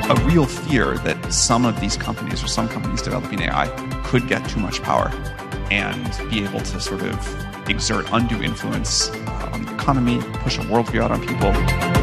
a real fear that some of these companies or some companies developing AI could get too much power and be able to sort of exert undue influence on the economy, push a worldview out on people.